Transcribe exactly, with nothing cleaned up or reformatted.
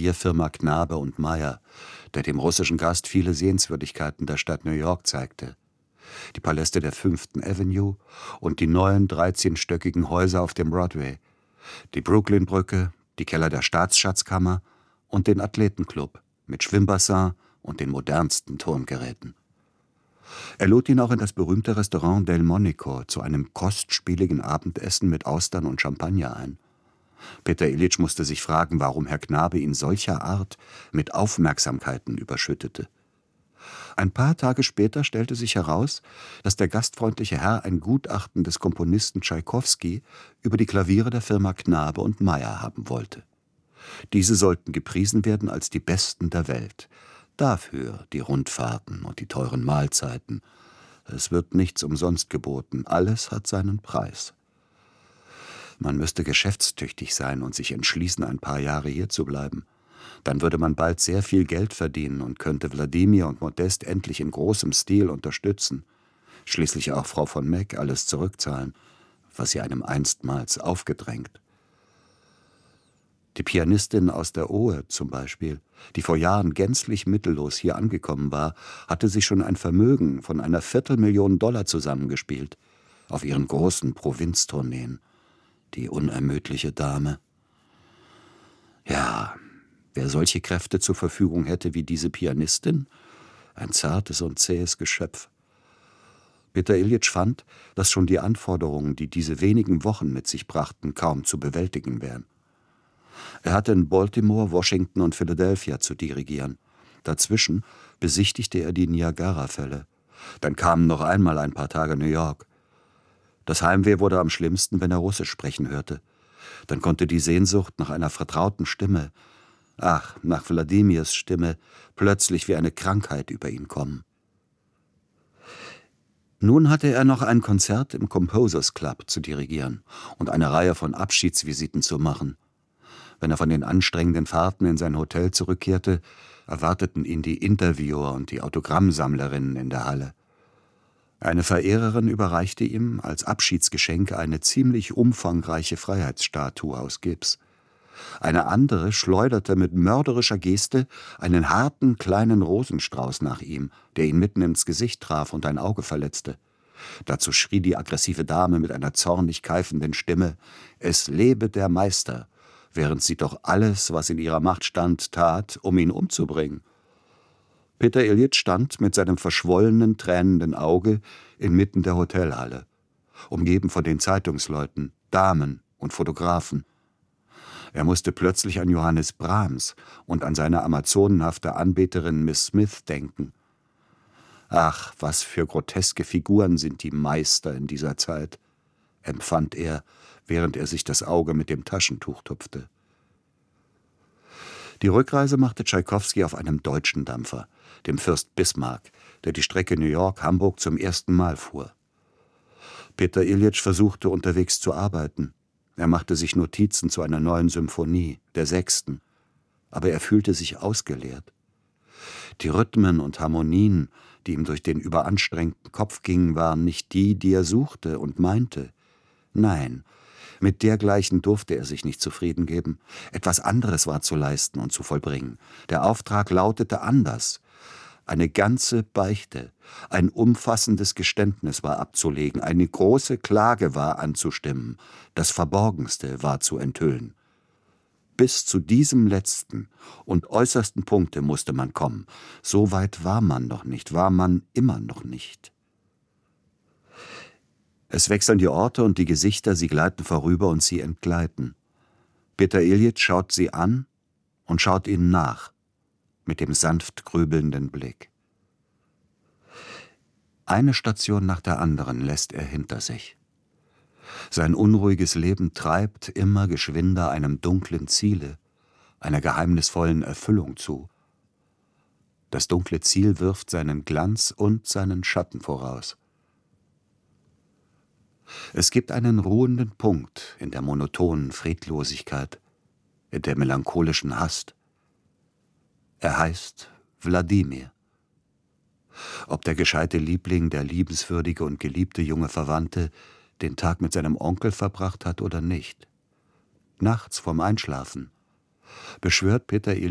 Gravierfirma Knabe und Meyer, der dem russischen Gast viele Sehenswürdigkeiten der Stadt New York zeigte. Die Paläste der Fünften Avenue und die neuen dreizehnstöckigen Häuser auf dem Broadway, die Brooklyn-Brücke, die Keller der Staatsschatzkammer und den Athletenclub mit Schwimmbassin und den modernsten Turngeräten. Er lud ihn auch in das berühmte Restaurant Delmonico zu einem kostspieligen Abendessen mit Austern und Champagner ein. Peter Iljitsch musste sich fragen, warum Herr Knabe ihn solcher Art mit Aufmerksamkeiten überschüttete. Ein paar Tage später stellte sich heraus, dass der gastfreundliche Herr ein Gutachten des Komponisten Tschaikowski über die Klaviere der Firma Knabe und Meyer haben wollte. Diese sollten gepriesen werden als die besten der Welt. Dafür die Rundfahrten und die teuren Mahlzeiten. Es wird nichts umsonst geboten, alles hat seinen Preis. Man müsste geschäftstüchtig sein und sich entschließen, ein paar Jahre hier zu bleiben. Dann würde man bald sehr viel Geld verdienen und könnte Wladimir und Modest endlich in großem Stil unterstützen. Schließlich auch Frau von Meck alles zurückzahlen, was sie einem einstmals aufgedrängt. Die Pianistin aus der Ohe zum Beispiel, die vor Jahren gänzlich mittellos hier angekommen war, hatte sich schon ein Vermögen von einer Viertelmillion Dollar zusammengespielt, auf ihren großen Provinztourneen. Die unermüdliche Dame. Ja, wer solche Kräfte zur Verfügung hätte wie diese Pianistin, ein zartes und zähes Geschöpf. Peter Iljitsch fand, dass schon die Anforderungen, die diese wenigen Wochen mit sich brachten, kaum zu bewältigen wären. Er hatte in Baltimore, Washington und Philadelphia zu dirigieren. Dazwischen besichtigte er die Niagarafälle. Dann kamen noch einmal ein paar Tage New York. Das Heimweh wurde am schlimmsten, wenn er Russisch sprechen hörte. Dann konnte die Sehnsucht nach einer vertrauten Stimme, ach, nach Wladimirs Stimme, plötzlich wie eine Krankheit über ihn kommen. Nun hatte er noch ein Konzert im Composers Club zu dirigieren und eine Reihe von Abschiedsvisiten zu machen. Wenn er von den anstrengenden Fahrten in sein Hotel zurückkehrte, erwarteten ihn die Interviewer und die Autogrammsammlerinnen in der Halle. Eine Verehrerin überreichte ihm als Abschiedsgeschenk eine ziemlich umfangreiche Freiheitsstatue aus Gips. Eine andere schleuderte mit mörderischer Geste einen harten kleinen Rosenstrauß nach ihm, der ihn mitten ins Gesicht traf und ein Auge verletzte. Dazu schrie die aggressive Dame mit einer zornig keifenden Stimme: »Es lebe der Meister«, während sie doch alles, was in ihrer Macht stand, tat, um ihn umzubringen. Peter Iljitsch stand mit seinem verschwollenen, tränenden Auge inmitten der Hotelhalle, umgeben von den Zeitungsleuten, Damen und Fotografen. Er musste plötzlich an Johannes Brahms und an seine amazonenhafte Anbeterin Miss Smith denken. Ach, was für groteske Figuren sind die Meister in dieser Zeit, empfand er, während er sich das Auge mit dem Taschentuch tupfte. Die Rückreise machte Tschaikowski auf einem deutschen Dampfer, dem Fürst Bismarck, der die Strecke New York-Hamburg zum ersten Mal fuhr. Peter Iljitsch versuchte unterwegs zu arbeiten. Er machte sich Notizen zu einer neuen Symphonie, der sechsten, aber er fühlte sich ausgeleert. Die Rhythmen und Harmonien, die ihm durch den überanstrengten Kopf gingen, waren nicht die, die er suchte und meinte. Nein, mit dergleichen durfte er sich nicht zufrieden geben. Etwas anderes war zu leisten und zu vollbringen. Der Auftrag lautete anders. Eine ganze Beichte, ein umfassendes Geständnis war abzulegen, eine große Klage war anzustimmen, das Verborgenste war zu enthüllen. Bis zu diesem letzten und äußersten Punkte musste man kommen. So weit war man noch nicht, war man immer noch nicht. Es wechseln die Orte und die Gesichter, sie gleiten vorüber und sie entgleiten. Peter Iljitsch schaut sie an und schaut ihnen nach, mit dem sanft grübelnden Blick. Eine Station nach der anderen lässt er hinter sich. Sein unruhiges Leben treibt immer geschwinder einem dunklen Ziele, einer geheimnisvollen Erfüllung zu. Das dunkle Ziel wirft seinen Glanz und seinen Schatten voraus. Es gibt einen ruhenden Punkt in der monotonen Friedlosigkeit, in der melancholischen Hast. Er heißt Wladimir. Ob der gescheite Liebling, der liebenswürdige und geliebte junge Verwandte, den Tag mit seinem Onkel verbracht hat oder nicht. Nachts vorm Einschlafen beschwört Peter